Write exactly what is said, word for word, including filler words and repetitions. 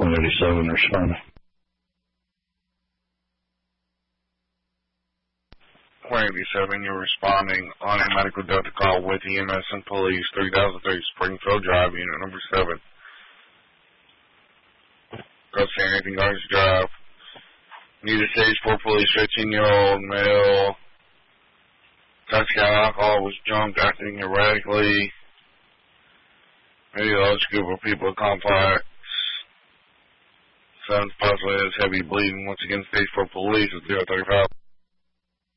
one eighty-seven responding. one eighty-seven, you're responding on a medical delta call with E M S and police, three thousand three Springfield Drive, unit number seven. Go say anything, Gardens Drive. Need a stage four police, fifteen-year-old male. Toxic alcohol was jumped, acting erratically. Maybe a large group of people complex. Sounds possibly has heavy bleeding. Once again, stage four police at zero thirty-five.